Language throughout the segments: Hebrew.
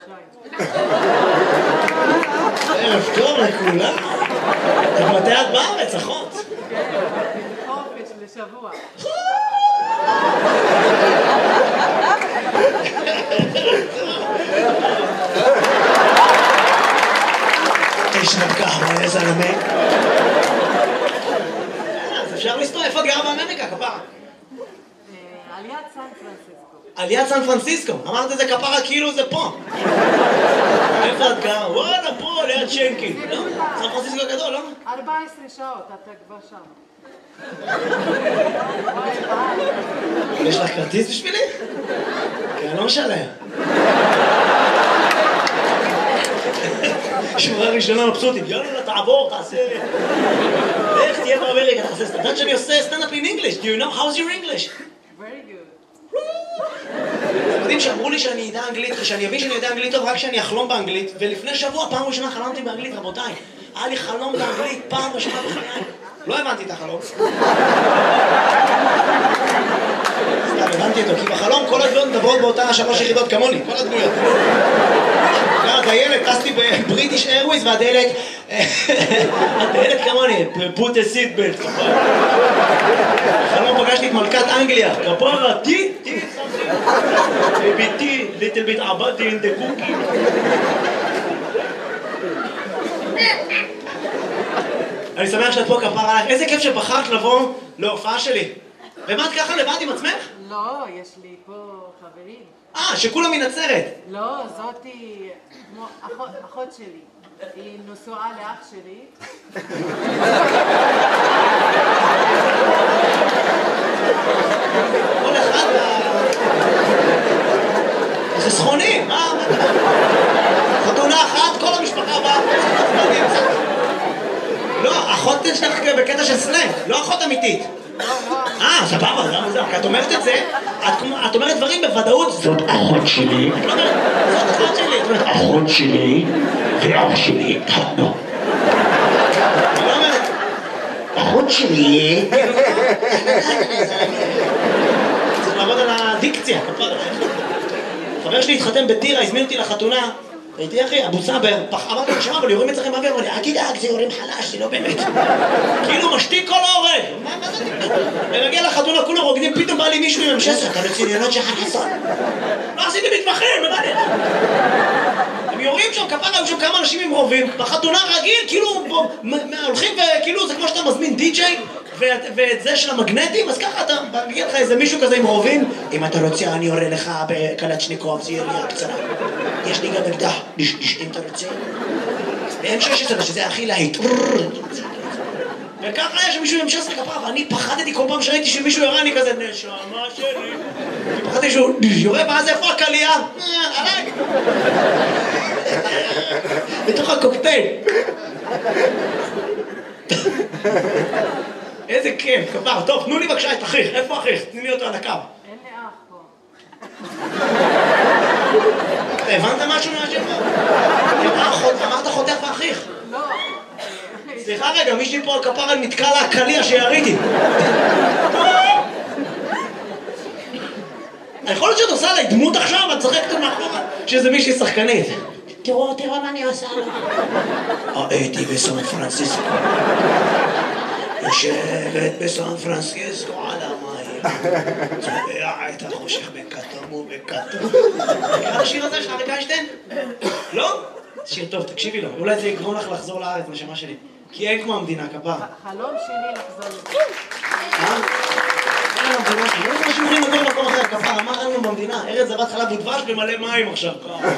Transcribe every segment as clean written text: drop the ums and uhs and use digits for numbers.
ערב טוב לכולם. את מתי את בארץ, אחות? חופש לשבוע. תשנב ככה, איזה נמק. אז אפשר לסתור, איפה את גרה באמריקה, כפרה? עליית סן פרנסיסקו. עליית סן פרנסיסקו? אמרת את זה כפרה כאילו זה פה. איפה את גרה? וואלה, פה, ליד שנקי. סן פרנסיסקו גדול, לא? 14 שעות, אתה כבר שם. יש לך כרטיס בשבילי? כי אני לא משלם. שורה ראשונה מבסוטית, יאללה, תעבור, תעשה... איך תהיה באמריקה, תעשה... אתה יודעת שאני עושה סטנד-אפ in English? Do you know how's your English? Very good. אתם יודעים שאמרו לי שאני יודע אנגלית, ושאני אבין שאני יודע אנגלית טוב רק כשאני אחלום באנגלית, ולפני שבוע, פעם ראשונה חלמתי באנגלית, רבותיי. היה לי חלום באנגלית, פעם ראשונה בחיי. לא הבנתי את החלום. סתם, הבנתי אותו, כי בחלום כל הדמויות מדברות באותה 3 יחידות כמוני, כל הדמויות. הדלת, טסתי בבריטיש איירווייז והדלת... הדלת כמוני, put a seat belt. בחלום פגשתי את מלכת אנגליה, כפרה, תי, ביתי, little bit עבדי in the cookie. אני שמח שאת פה כפרה עליך, איזה כיף שבחרת לבוא להופעה שלי. ומה את ככה לבד עם עצמך? לא, יש לי פה חברים. שכולם מנצרת. לא, זאתי כמו אחות שלי. היא נשואה לאח שלי. כל אחד... זה סכונים, מה? חתונה אחת, כל המשפחה באה. לא, אחות שלך בקטע של סלנג, לא אחות אמיתית. סבבה, זה מוזר, כי את אומרת את זה, את אומרת דברים בוודאות. זאת אחות שלי. את לא אומרת, זאת אחות שלי. את אומרת, אחות שלי ואח שלי התחתנו. את לא אומרת, אחות שלי. צריך לעבוד על הדיקציה. חבר שלי התחתן בטירה, הזמין אותי לחתונה. הייתי אחי, אבו סאבר, אמרתי לו, שמה, אבל יורים אצלכם באוויר, אמר לי, אל תדאג, זה יורים חלש, זה לא באמת. כאילו משתיק כל ההורג. מה זה? ומגיע לחתונה, כולם רוקדים, פתאום בא לי מישהו עם המשסר, אתה רציניונות שחר חסון. לא עשיתי מתמחים, מה זה? הם יורים שם, כפרה, היו שם כמה אנשים עם רובים, בחתונה רגיל, כאילו, הולכים וכאילו, זה כמו שאתה מזמין די-ג'יי, ואת זה של המגנטים, אז ככה אתה מגיע לך איזה מישהו כזה עם רובים, אם אתה רוצה, אני יורה לך בקלצ'ניקוב, זה ירייה קצרה. יש לי גם אקדח, אם אתה רוצה. ב-M16, שזה הכי להיט. וככה היה שמישהו עם M16 כפרה, ואני פחדתי כל פעם שראיתי שמישהו יורה, אני כזה, נשמה שלי. פחדתי שהוא יורה, ואז איפה הקלייה? עליי. בתוך הקוקטייל. איזה כיף, כפר. טוב, תנו לי בבקשה את אחיך. איפה אחיך? תני לי אותו על הקו. אין לי אח פה. הבנת משהו מהשם? אמרת חותך ואחיך. לא. סליחה רגע, מישהי פה על כפרה נתקע לה הקליע שיריתי. יכול להיות שאת עושה עליי דמות עכשיו, את צחקת מאחורה שזה מישהי שחקנית. תראו מה אני עושה לה. הייתי בסן פרנסיסקו. יושבת בסן פרנסיסקו על המים. צובע את החושך בכתום ובכתום. מכירה השיר הזה של אריק איינשטיין? לא? שיר טוב, תקשיבי לו. אולי זה יגרום לך לחזור לארץ, נשמה שלי. כי אין כמו המדינה, כפרה. חלום שלי לחזור לזה. אין המדינה שלי. לא זה שמורים לגור במקום אחר, כפרה. מה אין לנו במדינה? ארץ זבת חלב ודבש במלא מים עכשיו.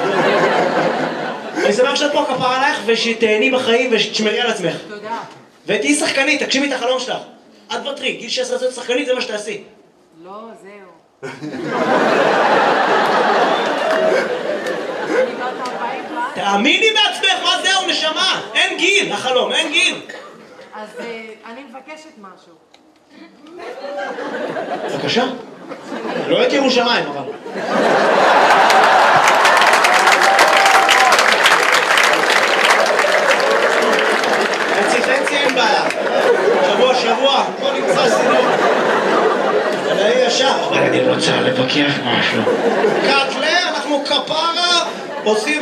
אני שמח שאת פה כפרה עלייך ושתהני בחיים ושתשמרי על עצמך. תודה. ותהי שחקנית, תגשימי את החלום שלך. את ותרי, גיל 16 להיות שחקנית זה מה שתעשי. לא, זהו. תאמיני בעצמך, מה זהו, נשמה? אין גיל, החלום, אין גיל. אז אני מבקשת משהו. בבקשה. לא את ירושלים, אבל. חצי אין בעיה. שבוע, בוא נמצא סינור. זה ישר. אני רוצה לבקש משהו. קטלה, אנחנו כפרה עושים